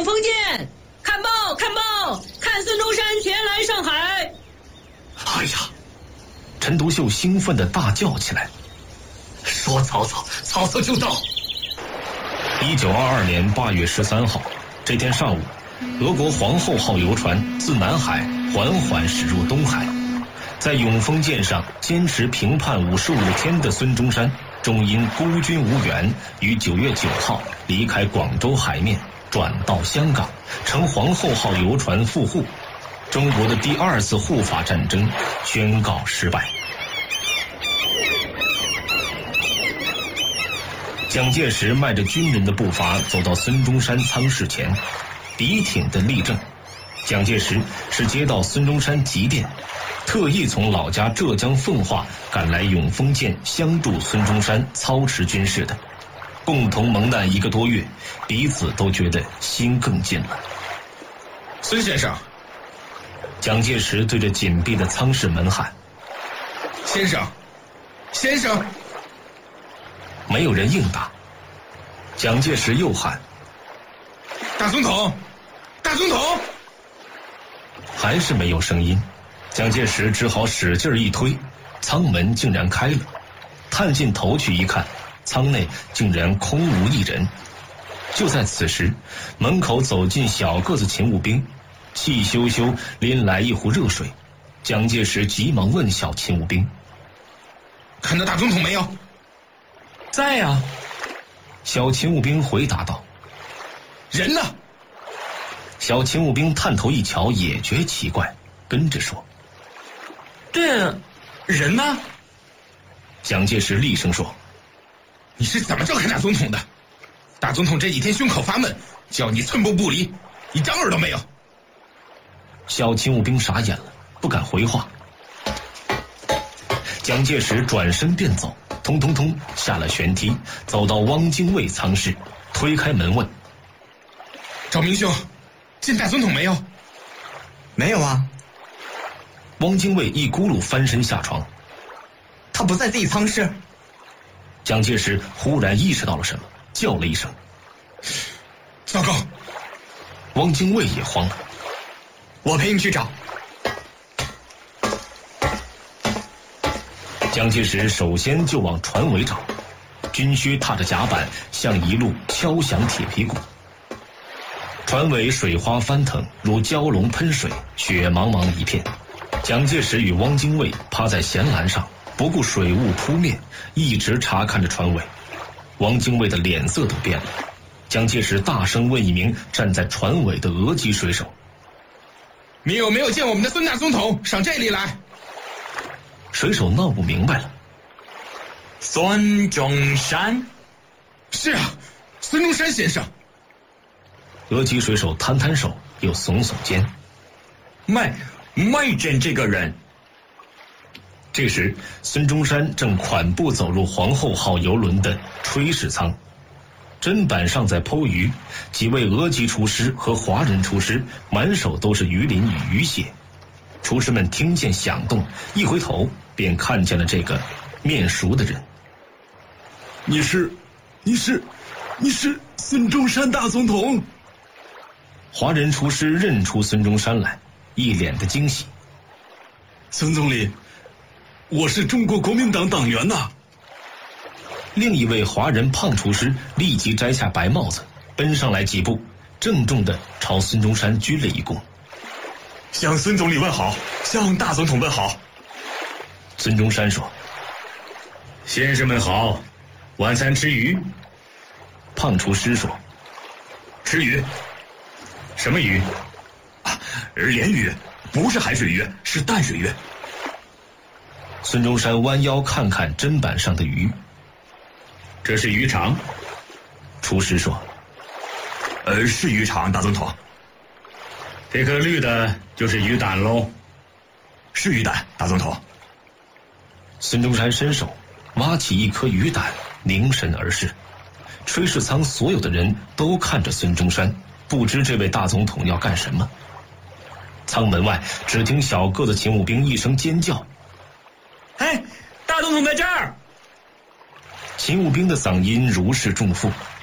永丰舰，看报看报，看孙中山前来上海。 哎呀，陈独秀兴奋地大叫起来，说曹操，曹操就到。1922年8月13号，这天上午，俄国皇后号游船自南海缓缓驶入东海，在永丰舰上坚持平叛55天的孙中山，终因孤军无援，于9月9号离开广州海面，转到香港，乘皇后号游船赴沪。中国的第2次护法战争宣告失败。蒋介石迈着军人的步伐走到孙中山舱室前，笔挺的立正。蒋介石是接到孙中山急电，特意从老家浙江奉化赶来永丰舰相助孙中山操持军事的，共同蒙难1个多月，彼此都觉得心更近了。 孙先生， 蒋介石对着紧闭的舱室门喊： 先生，先生。 没有人应答。蒋介石又喊： 大总统，大总统。 还是没有声音。蒋介石只好使劲一推，舱门竟然开了。探进头去一看，舱内竟然空无一人。就在此时，门口走进小个子勤务兵，气咻咻拎来一壶热水。蒋介石急忙问小勤务兵： 看到大总统没有？ 在啊。小勤务兵回答道。 人呢？ 小勤务兵探头一瞧，也觉奇怪，跟着说： 这人呢？ 蒋介石厉声说： 你是怎么照看大总统的？大总统这几天胸口发闷，叫你寸步不离，一张耳都没有。 小勤务兵傻眼了，不敢回话。蒋介石转身便走，通通通下了舷梯，走到汪精卫舱室，推开门问： 赵明兄，见大总统没有？ 没有啊。 汪精卫一咕噜翻身下床。 他不在自己舱室。 蒋介石忽然意识到了什么，叫了一声： 糟糕！ 汪精卫也慌了。 我陪你去找。 蒋介石首先就往船尾找，军靴踏着甲板，像一路敲响铁皮鼓。船尾水花翻腾，如蛟龙喷水，血茫茫一片。蒋介石与汪精卫趴在舷栏上，不顾水雾扑面，一直查看着船尾。汪精卫的脸色都变了。蒋介石大声问一名站在船尾的俄籍水手： 你有没有见我们的孙大总统上这里来？ 水手闹不明白了。 孙中山？ 是啊，孙中山先生。 俄籍水手摊摊手，又耸耸肩。 没见这个人。 这时，孙中山正款步走入皇后号游轮的炊事舱，砧板上在剖鱼，几位俄籍厨师和华人厨师满手都是鱼鳞与鱼血。厨师们听见响动，一回头便看见了这个面熟的人。 你是孙中山大总统？ 华人厨师认出孙中山来，一脸的惊喜。 孙总理，我是中国国民党党员呐。 另一位华人胖厨师立即摘下白帽子，奔上来几步，郑重地朝孙中山鞠了一躬。 向孙总理问好，向大总统问好。 孙中山说： 先生们好，晚餐吃鱼？ 胖厨师说： 吃鱼。什么鱼？鲢鱼，不是海水鱼，是淡水鱼。 孙中山弯腰看看砧板上的鱼。 这是鱼肠。 厨师说： 是鱼肠，大总统。这颗绿的就是鱼胆喽。是鱼胆，大总统。 孙中山伸手挖起一颗鱼胆，凝神而视。炊事舱所有的人都看着孙中山，不知这位大总统要干什么。舱门外只听小个子勤务兵一声尖叫： 大总统在这儿！ 勤务兵的嗓音如释重负，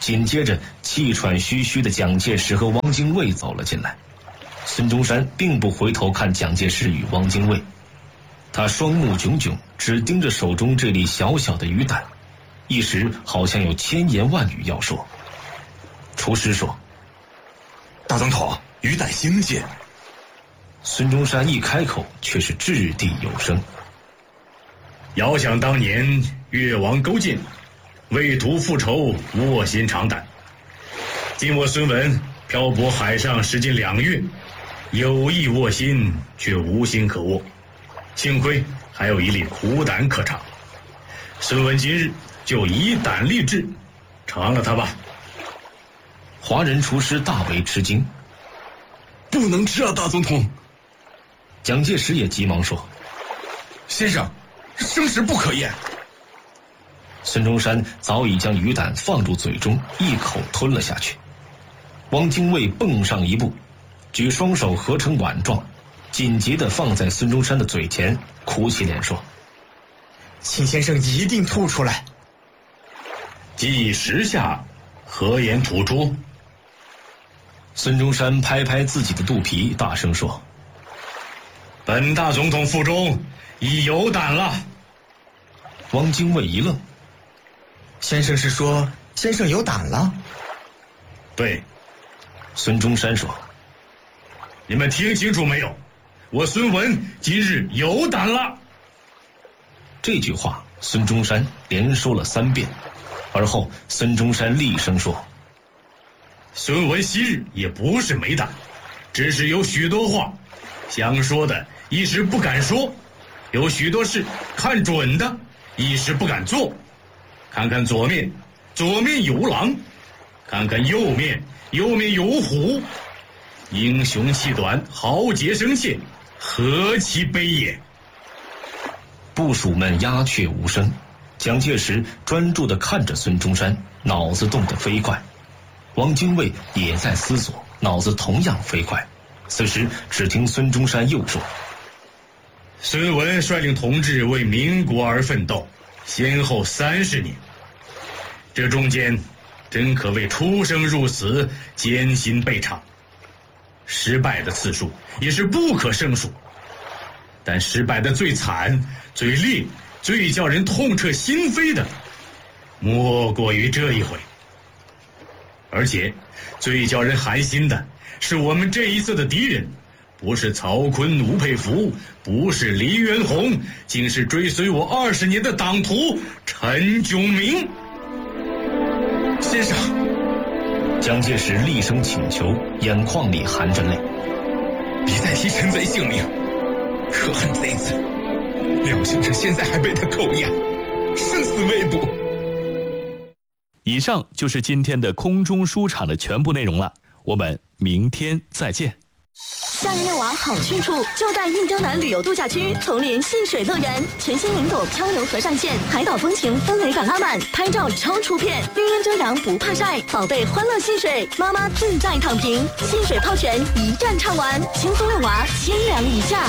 紧接着气喘吁吁的蒋介石和汪精卫走了进来。孙中山并不回头看蒋介石与汪精卫，他双目炯炯，只盯着手中这粒小小的鱼胆，一时好像有千言万语要说。厨师说：“ 大总统，鱼胆新鲜。” 孙中山一开口却是掷地有声：“ 遥想当年越王勾践，为图复仇，卧薪尝胆。今我孙文漂泊海上时近2月，有意卧薪，却无心可卧。幸亏还有一粒苦胆可尝。孙文今日就以胆立志，尝了它吧。” 华人厨师大为吃惊：“ 不能吃啊，大总统！” 蒋介石也急忙说：“ 先生，生食不可咽。” 孙中山早已将鱼胆放入嘴中，一口吞了下去。汪精卫蹦上一步，举双手合成碗状，紧急地放在孙中山的嘴前，苦起脸说：“ 请先生一定吐出来。” 既时下，何言吐出？ 孙中山拍拍自己的肚皮，大声说：“ 本大总统腹中已有胆了。” 汪精卫一愣：“ 先生是说先生有胆了？”“ 对。” 孙中山说：“ 你们听清楚没有？我孙文今日有胆了。” 这句话孙中山连说了3遍，而后孙中山厉声说：“ 孙文昔日也不是没胆，只是有许多话想说的一时不敢说，有许多事看准的一时不敢做。看看左面，左面有狼；看看右面，右面有虎。英雄气短，豪杰生怯，何其悲也！” 部属们鸦雀无声，蒋介石专注地看着孙中山，脑子动得飞快。汪精卫也在思索，脑子同样飞快。此时只听孙中山又说：“ 孙文率领同志为民国而奋斗，先后30年，这中间真可谓出生入死，艰辛备尝，失败的次数也是不可胜数。但失败的最惨、最烈、最叫人痛彻心扉的，莫过于这一回。而且最叫人寒心的是，我们这一次的敌人不是曹锟、吴佩孚，不是黎元洪，竟是追随我20年的党徒陈炯明。” 先生， 蒋介石厉声请求，眼眶里含着泪：“ 别再提陈贼性命，可恨贼子！廖先生现在还被他扣押，生死未卜。” 以上就是今天的空中书场的全部内容了，我们明天再见。 夏日遛娃好去处就在印江南旅游度假区丛林戏水乐园，全新云朵漂流河上线，海岛风情氛围感拉满，拍照超出片，绿荫遮阳不怕晒，宝贝欢乐戏水，妈妈自在躺平，戏水泡泉一站唱完，轻松遛娃千两以下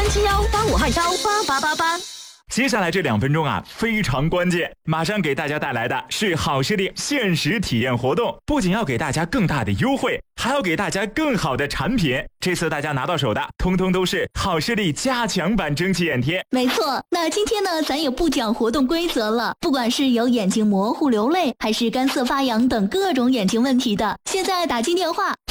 ，037185218888。 接下来这2分钟啊，非常关键，马上给大家带来的是好视力限时体验活动，不仅要给大家更大的优惠，还要给大家更好的产品。这次大家拿到手的，通通都是好视力加强版蒸汽眼贴。 没错，那今天呢，咱也不讲活动规则了。不管是有眼睛模糊流泪，还是干涩发痒等各种眼睛问题的，现在打进电话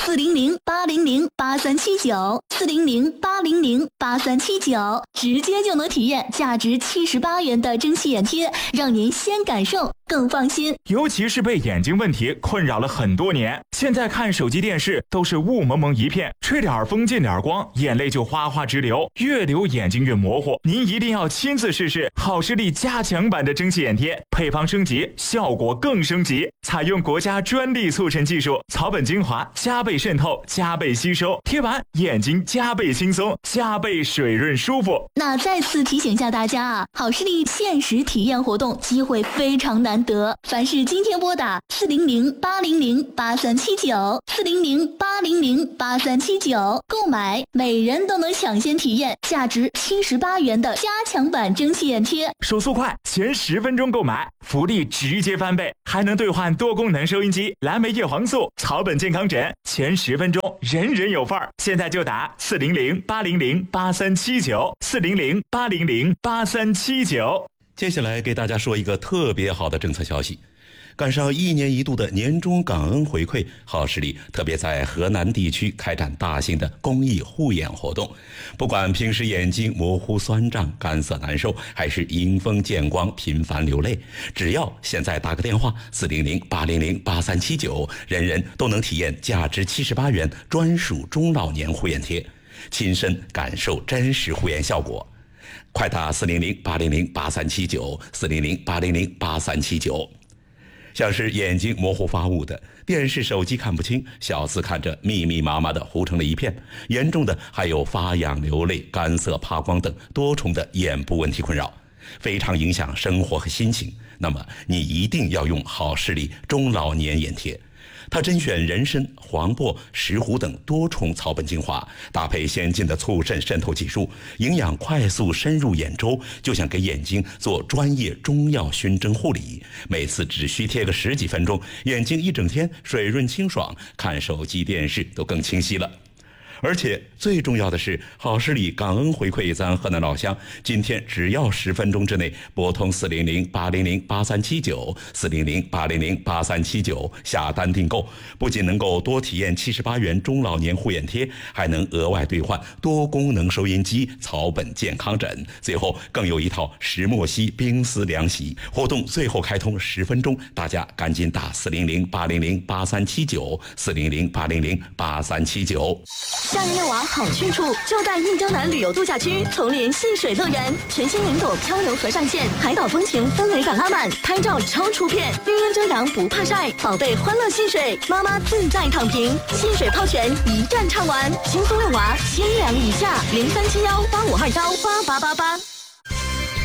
400-800-8379，400-800-8379，直接就能体验价值78元的蒸汽眼贴，让您先感受更放心。 尤其是被眼睛问题困扰了很多年，现在看手机电视都是雾蒙蒙一片，吹点风进点光，眼泪就哗哗直流，越流眼睛越模糊。您一定要亲自试试好视力加强版的蒸汽眼贴，配方升级，效果更升级，采用国家专利促成技术，草本精华加倍渗透，加倍吸收，贴完眼睛加倍轻松，加倍水润舒服。 那再次提醒一下大家啊，好视力限时体验活动机会非常难难得。凡是今天拨打400-800-8379，400-800-8379购买，每人都能抢先体验价值78元的加强版蒸汽眼贴。 手速快，前10分钟购买，福利直接翻倍，还能兑换多功能收音机、蓝莓叶黄素、草本健康枕，前10分钟人人有份儿。现在就打400-800-8379，400-800-8379。 接下来给大家说一个特别好的政策消息。赶上1年1度的年终感恩回馈，好视力特别在河南地区开展大型的公益护眼活动。不管平时眼睛模糊酸胀、干涩难受，还是迎风见光频繁流泪，只要现在打个电话400-800-8379，人人都能体验价值78元专属中老年护眼贴，亲身感受真实护眼效果。快打400-800-8379，400-800-8379。像是眼睛模糊发雾的，电视手机看不清，小字看着密密麻麻的糊成了一片，严重的还有发痒流泪、干涩怕光等多重的眼部问题困扰，非常影响生活和心情。那么你一定要用好视力中老年眼贴。它甄选人参、黄柏、石斛等多重草本精华，搭配先进的促渗渗透技术，营养快速深入眼周，就像给眼睛做专业中药熏蒸护理。每次只需贴个10几分钟，眼睛一整天水润清爽，看手机电视都更清晰了。而且最重要的是，好视力感恩回馈咱河南老乡，今天只要10分钟之内拨通400-800-8379， 400-800-8379下单订购，不仅能够多体验78元中老年护眼贴，还能额外兑换多功能收音机、草本健康枕，最后更有一套石墨烯冰丝凉席。活动最后开通10分钟，大家赶紧打400-800-8379， 400-800-8379。 夏日遛娃好去处，就在印江南旅游度假区丛林戏水乐园，全新云朵漂流河上线，海岛风情氛围感拉满，拍照超出片，绿荫遮阳不怕晒，宝贝欢乐戏水，妈妈自在躺平，戏水泡泉一站畅玩，轻松遛娃，千2以下，037185218888。